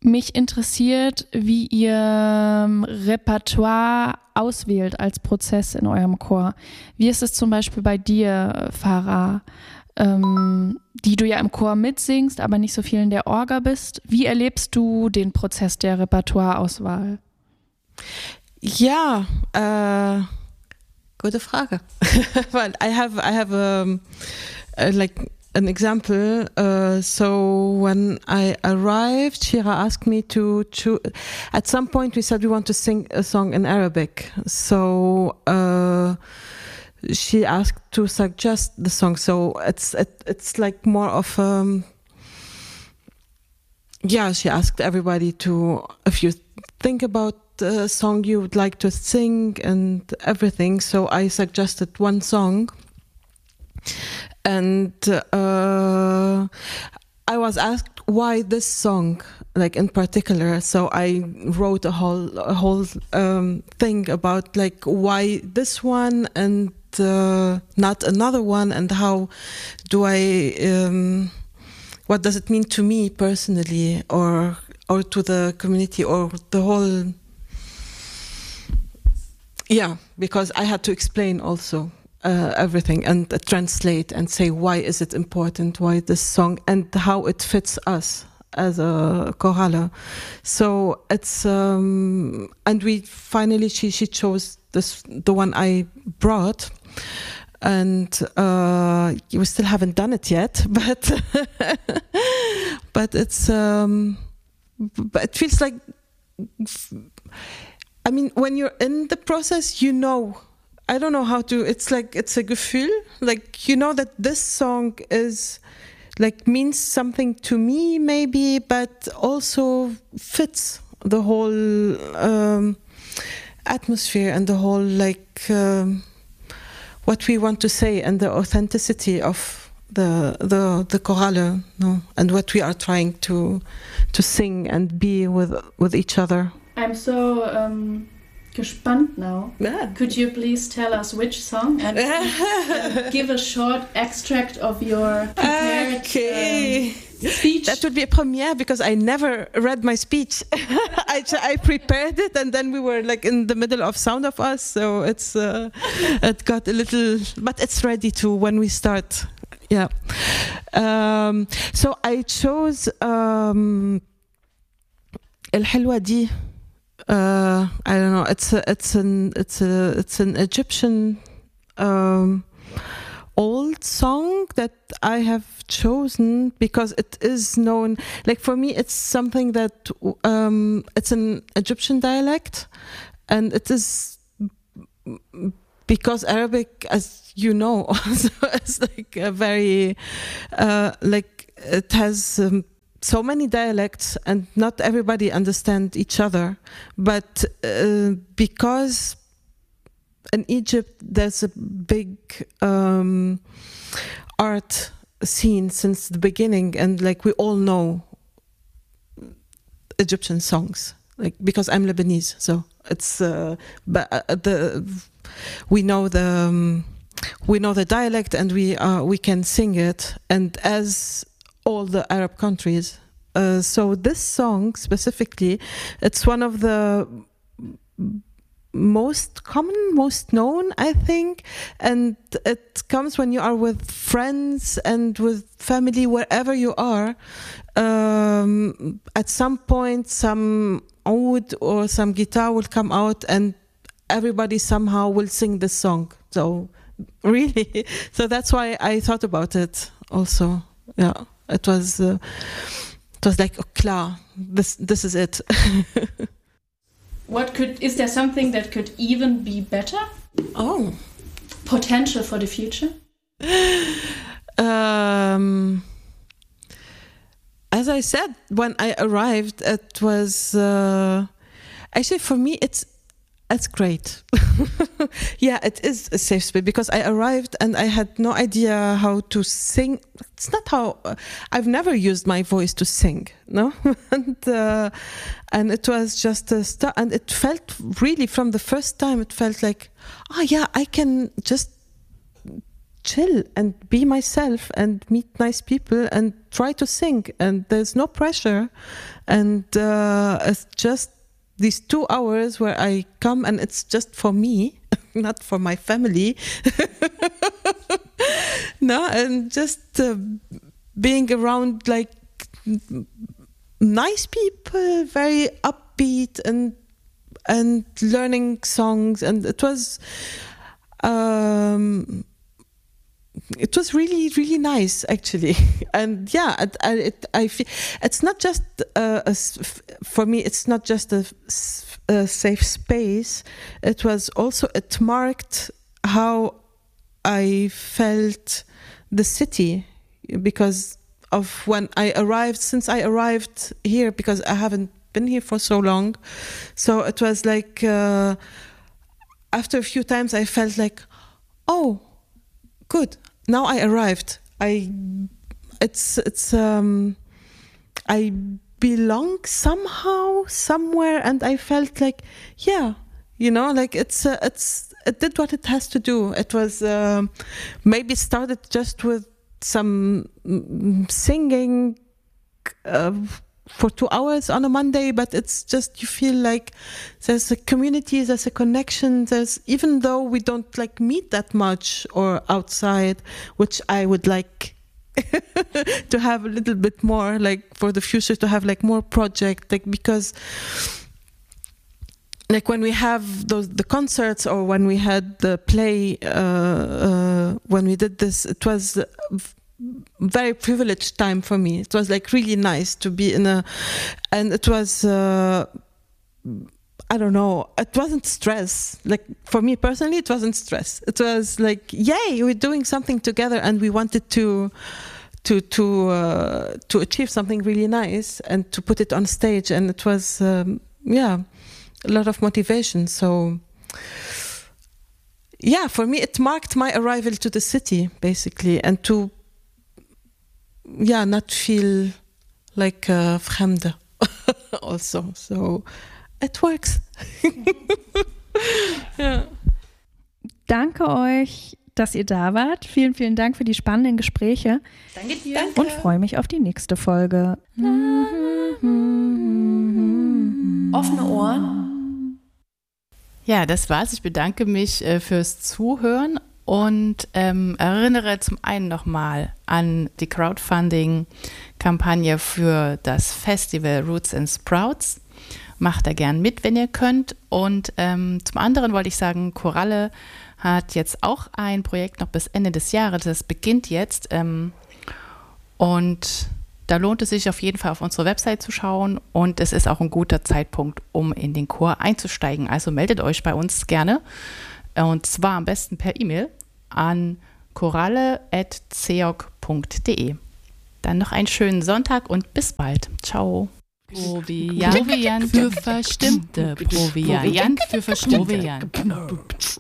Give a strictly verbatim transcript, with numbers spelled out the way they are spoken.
Mich interessiert, wie ihr Repertoire auswählt als Prozess in eurem Chor. Wie ist es zum Beispiel bei dir, Farah, ähm, die du ja im Chor mitsingst, aber nicht so viel in der Orga bist? Wie erlebst du den Prozess der Repertoireauswahl? Ja, äh, gute Frage. Well, I have, I have um, uh, like an example. Uh, so when I arrived, Shira asked me to choose. At some point, we said we want to sing a song in Arabic. So uh, she asked to suggest the song. So it's it, it's like more of um, yeah. She asked everybody to, if you think about a song you would like to sing and everything. So I suggested one song. And uh, I was asked why this song, like in particular. So I wrote a whole a whole um, thing about like why this one and uh, not another one, and how do I, um, what does it mean to me personally, or or to the community, or the whole. Yeah, because I had to explain also. Uh, everything and uh, translate and say why is it important, why this song, and how it fits us as a chorale. So it's um, and we finally she she chose this the one I brought, and uh, we still haven't done it yet, but but it's um, but it feels like, I mean, when you're in the process, you know. I don't know how to, it's like, it's a gefühl, like, you know that this song is, like, means something to me maybe, but also fits the whole um, atmosphere and the whole, like, um, what we want to say and the authenticity of the the the chorale, no? And what we are trying to to sing and be with with each other. I'm so... Um gespannt now. Yeah. Could you please tell us which song and uh, give a short extract of your prepared okay. um, speech? That would be a premiere because I never read my speech. I, I prepared it and then we were like in the middle of Sound of Us, so it's uh, it got a little, but it's ready to when we start. Yeah. Um, so I chose um, El Helwa Di. Uh, I don't know. It's a, it's an it's a it's an Egyptian um, old song that I have chosen because it is known. Like for me, it's something that um, it's an Egyptian dialect, and it is because Arabic, as you know, also is like a very uh, like it has. Um, so many dialects and not everybody understand each other, but uh, because in Egypt there's a big um, art scene since the beginning, and like we all know Egyptian songs, like because I'm Lebanese, so it's uh, but uh, the we know the um, we know the dialect and we uh, we can sing it, and as all the Arab countries. Uh, so this song specifically, it's one of the most common, most known, I think. And it comes when you are with friends and with family, wherever you are. Um, at some point, some oud or some guitar will come out and everybody somehow will sing this song. So really, so that's why I thought about it also. Yeah. It was, uh, it was like, oh, klar, this this is it. What could, is there something that could even be better? Oh. Potential for the future? Um, as I said, when I arrived, it was, uh, actually for me, it's, it's great. Yeah, it is a safe space because I arrived and I had no idea how to sing. It's not how uh, I've never used my voice to sing, no, and uh, and it was just a start, and it felt really from the first time. It felt like, oh yeah, I can just chill and be myself and meet nice people and try to sing, and there's no pressure, and uh, it's just these two hours where I come and it's just for me, not for my family. No, and just uh, being around like nice people, very upbeat, and and learning songs, and it was um, it was really really nice actually. And yeah, it, I it, I feel it's not just uh, a, for me. It's not just a, a safe space. It was also it marked how I felt the city, because of when I arrived, since I arrived here, because I haven't been here for so long. So it was like, uh, after a few times I felt like, oh, good, now I arrived. I, it's, it's, um, I belong somehow, somewhere, and I felt like, yeah, you know, like it's, uh, it's, it did what it has to do. It was, uh, maybe it started just with some singing uh, for two hours on a Monday, but it's just, you feel like there's a community, there's a connection, there's, even though we don't like meet that much or outside, which I would like to have a little bit more, like for the future, to have like more project, like because like when we have those the concerts, or when we had the play, uh, uh, when we did this, it was a very privileged time for me. It was like really nice to be in a, and it was, uh, I don't know, it wasn't stress. Like for me personally, it wasn't stress. It was like, yay, we're doing something together, and we wanted to, to to uh, to achieve something really nice and to put it on stage, and it was, um, yeah. a lot of motivation. So yeah, for me it marked my arrival to the city basically, and to yeah not feel like a fremde also. So it works. Ja. Danke euch, dass ihr da wart. Vielen, vielen Dank für die spannenden Gespräche. Danke dir. Danke. Und freue mich auf die nächste Folge. Offene Ohren. Ja, das war's. Ich bedanke mich äh, fürs Zuhören und ähm, erinnere zum einen nochmal an die Crowdfunding-Kampagne für das Festival Roots and Sprouts. Macht da gern mit, wenn ihr könnt. Und ähm, zum anderen wollte ich sagen, Koralle hat jetzt auch ein Projekt noch bis Ende des Jahres. Das beginnt jetzt. Ähm, und da lohnt es sich auf jeden Fall auf unsere Website zu schauen, und es ist auch ein guter Zeitpunkt, um in den Chor einzusteigen. Also meldet euch bei uns gerne, und zwar am besten per E-Mail an koralle at ceoc punkt de. Dann noch einen schönen Sonntag und bis bald. Ciao. Proviant für Verstimmte. Proviant für Verstimmte.